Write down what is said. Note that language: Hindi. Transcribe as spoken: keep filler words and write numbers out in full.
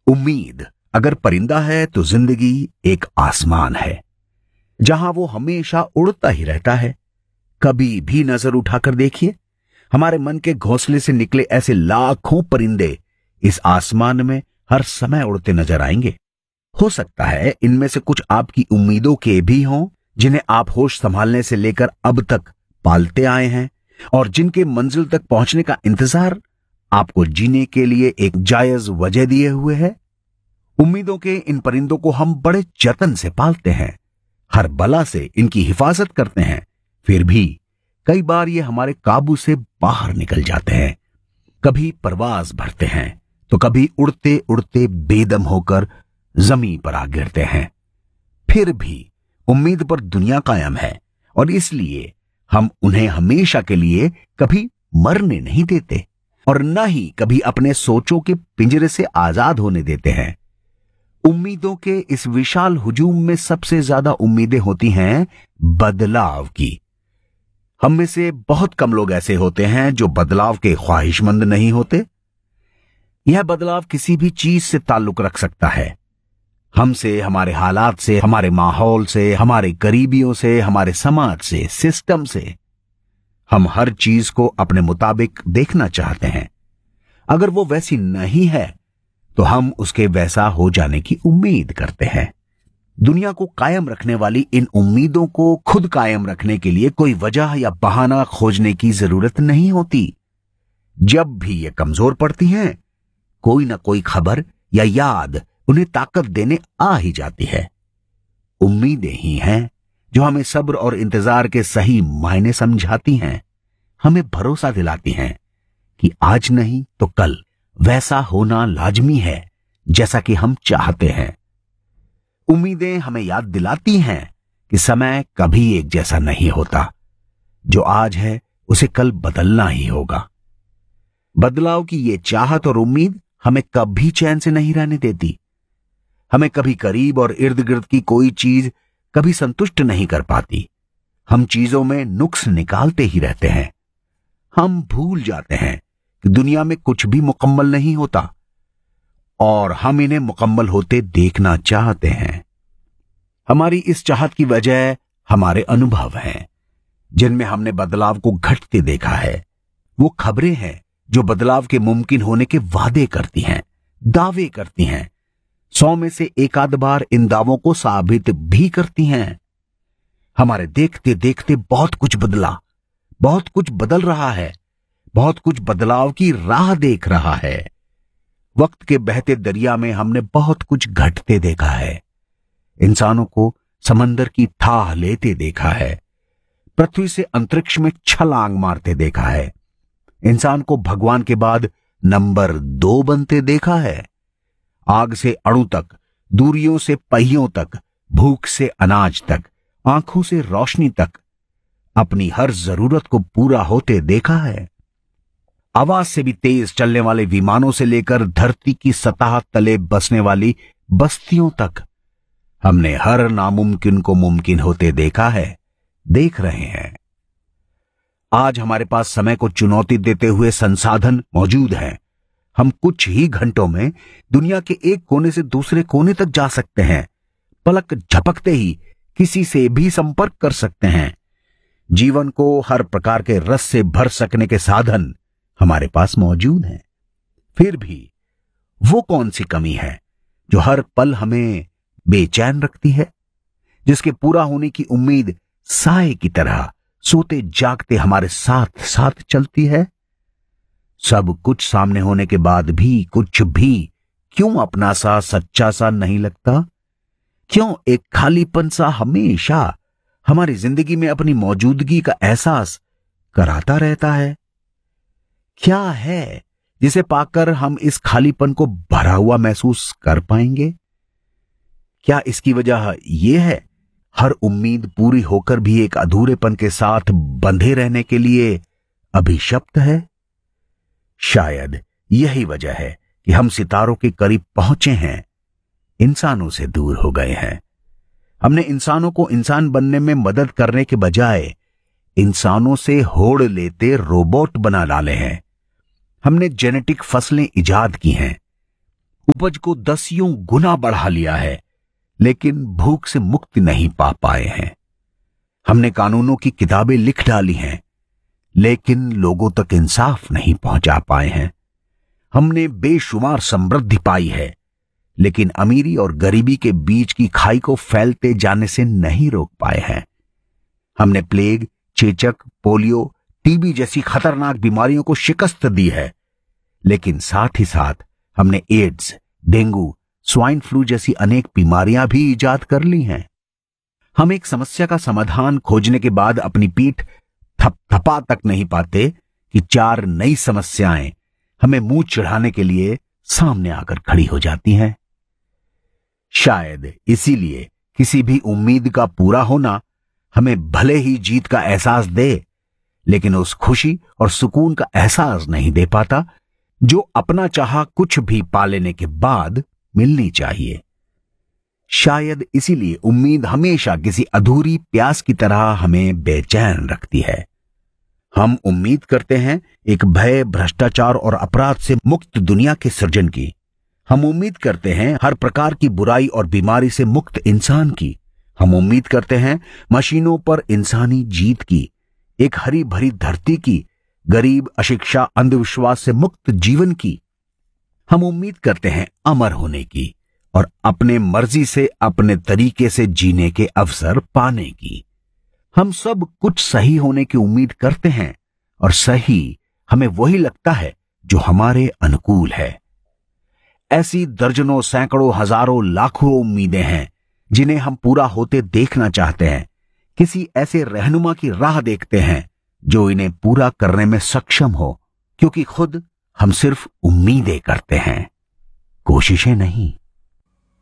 उम्मीद अगर परिंदा है तो जिंदगी एक आसमान है जहां वो हमेशा उड़ता ही रहता है। कभी भी नजर उठाकर देखिए, हमारे मन के घोंसले से निकले ऐसे लाखों परिंदे इस आसमान में हर समय उड़ते नजर आएंगे। हो सकता है इनमें से कुछ आपकी उम्मीदों के भी हों, जिन्हें आप होश संभालने से लेकर अब तक पालते आए हैं और जिनके मंजिल तक पहुंचने का इंतजार आपको जीने के लिए एक जायज वजह दिए हुए है। उम्मीदों के इन परिंदों को हम बड़े जतन से पालते हैं, हर बला से इनकी हिफाजत करते हैं। फिर भी कई बार ये हमारे काबू से बाहर निकल जाते हैं। कभी परवाज भरते हैं तो कभी उड़ते उड़ते बेदम होकर जमीन पर आ गिरते हैं। फिर भी उम्मीद पर दुनिया कायम है और इसलिए हम उन्हें हमेशा के लिए कभी मरने नहीं देते और न ही कभी अपने सोचों के पिंजरे से आजाद होने देते हैं। उम्मीदों के इस विशाल हुजूम में सबसे ज्यादा उम्मीदें होती हैं बदलाव की। हम में से बहुत कम लोग ऐसे होते हैं जो बदलाव के ख्वाहिशमंद नहीं होते। यह बदलाव किसी भी चीज से ताल्लुक रख सकता है, हमसे, हमारे हालात से, हमारे माहौल से, हमारे करीबियों से, हमारे समाज से, सिस्टम से। हम हर चीज को अपने मुताबिक देखना चाहते हैं। अगर वो वैसी नहीं है तो हम उसके वैसा हो जाने की उम्मीद करते हैं। दुनिया को कायम रखने वाली इन उम्मीदों को खुद कायम रखने के लिए कोई वजह या बहाना खोजने की जरूरत नहीं होती। जब भी ये कमजोर पड़ती हैं, कोई ना कोई खबर या याद उन्हें ताकत देने आ ही जाती है। उम्मीदें ही हैं जो हमें सब्र और इंतजार के सही मायने समझाती हैं, हमें भरोसा दिलाती हैं कि आज नहीं तो कल वैसा होना लाजमी है जैसा कि हम चाहते हैं। उम्मीदें हमें याद दिलाती हैं कि समय कभी एक जैसा नहीं होता। जो आज है उसे कल बदलना ही होगा। बदलाव की ये चाहत और उम्मीद हमें कभी चैन से नहीं रहने देती। हमें कभी करीब और इर्द गिर्द की कोई चीज कभी संतुष्ट नहीं कर पाती। हम चीजों में नुक्स निकालते ही रहते हैं। हम भूल जाते हैं कि दुनिया में कुछ भी मुकम्मल नहीं होता और हम इन्हें मुकम्मल होते देखना चाहते हैं। हमारी इस चाहत की वजह हमारे अनुभव हैं, जिनमें हमने बदलाव को घटते देखा है। वो खबरें हैं जो बदलाव के मुमकिन होने के वादे करती हैं, दावे करती हैं। सौ में से एक आध बार इन दावों को साबित भी करती हैं। हमारे देखते देखते बहुत कुछ बदला, बहुत कुछ बदल रहा है, बहुत कुछ बदलाव की राह देख रहा है। वक्त के बहते दरिया में हमने बहुत कुछ घटते देखा है। इंसानों को समंदर की थाह लेते देखा है, पृथ्वी से अंतरिक्ष में छलांग मारते देखा है। इंसान को भगवान के बाद नंबर दो बनते देखा है। आग से अणु तक, दूरियों से पहियों तक, भूख से अनाज तक, आंखों से रोशनी तक अपनी हर जरूरत को पूरा होते देखा है। आवाज से भी तेज चलने वाले विमानों से लेकर धरती की सतह तले बसने वाली बस्तियों तक हमने हर नामुमकिन को मुमकिन होते देखा है, देख रहे हैं। आज हमारे पास समय को चुनौती देते हुए संसाधन मौजूद हैं। हम कुछ ही घंटों में दुनिया के एक कोने से दूसरे कोने तक जा सकते हैं। पलक झपकते ही किसी से भी संपर्क कर सकते हैं। जीवन को हर प्रकार के रस से भर सकने के साधन हमारे पास मौजूद हैं। फिर भी वो कौन सी कमी है जो हर पल हमें बेचैन रखती है, जिसके पूरा होने की उम्मीद साए की तरह सोते जागते हमारे साथ साथ चलती है? सब कुछ सामने होने के बाद भी कुछ भी क्यों अपना सा, सच्चा सा नहीं लगता? क्यों एक खालीपन सा हमेशा हमारी जिंदगी में अपनी मौजूदगी का एहसास कराता रहता है? क्या है जिसे पाकर हम इस खालीपन को भरा हुआ महसूस कर पाएंगे? क्या इसकी वजह यह है हर उम्मीद पूरी होकर भी एक अधूरेपन के साथ बंधे रहने के लिए अभिशप्त है? शायद यही वजह है कि हम सितारों के करीब पहुंचे हैं, इंसानों से दूर हो गए हैं। हमने इंसानों को इंसान बनने में मदद करने के बजाय इंसानों से होड़ लेते रोबोट बना डाले हैं। हमने जेनेटिक फसलें इजाद की हैं, उपज को दसियों गुना बढ़ा लिया है, लेकिन भूख से मुक्ति नहीं पा पाए हैं। हमने कानूनों की किताबें लिख डाली हैं, लेकिन लोगों तक इंसाफ नहीं पहुंचा पाए हैं। हमने बेशुमार समृद्धि पाई है, लेकिन अमीरी और गरीबी के बीच की खाई को फैलते जाने से नहीं रोक पाए हैं। हमने प्लेग, चेचक, पोलियो, टीबी जैसी खतरनाक बीमारियों को शिकस्त दी है, लेकिन साथ ही साथ हमने एड्स, डेंगू, स्वाइन फ्लू जैसी अनेक बीमारियां भी इजाद कर ली हैं। हम एक समस्या का समाधान खोजने के बाद अपनी पीठ थपथपा तक नहीं पाते कि चार नई समस्याएं हमें मुंह चिढ़ाने के लिए सामने आकर खड़ी हो जाती हैं। शायद इसीलिए किसी भी उम्मीद का पूरा होना हमें भले ही जीत का एहसास दे, लेकिन उस खुशी और सुकून का एहसास नहीं दे पाता जो अपना चाहा कुछ भी पा लेने के बाद मिलनी चाहिए। शायद इसीलिए उम्मीद हमेशा किसी अधूरी प्यास की तरह हमें बेचैन रखती है। हम उम्मीद करते हैं एक भय, भ्रष्टाचार और अपराध से मुक्त दुनिया के सृजन की। हम उम्मीद करते हैं हर प्रकार की बुराई और बीमारी से मुक्त इंसान की। हम उम्मीद करते हैं मशीनों पर इंसानी जीत की, एक हरी भरी धरती की, गरीब, अशिक्षा, अंधविश्वास से मुक्त जीवन की। हम उम्मीद करते हैं अमर होने की और अपने मर्जी से अपने तरीके से जीने के अवसर पाने की। हम सब कुछ सही होने की उम्मीद करते हैं, और सही हमें वही लगता है जो हमारे अनुकूल है। ऐसी दर्जनों, सैकड़ों, हजारों, लाखों उम्मीदें हैं जिन्हें हम पूरा होते देखना चाहते हैं। किसी ऐसे रहनुमा की राह देखते हैं जो इन्हें पूरा करने में सक्षम हो, क्योंकि खुद हम सिर्फ उम्मीदें करते हैं, कोशिशें नहीं।